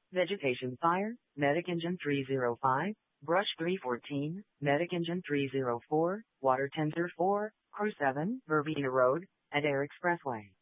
Vegetation Fire, Medic Engine 305, Brush 314, Medic Engine 304, Water Tender 4, Crew 7, Verbena Road, Adair Expressway.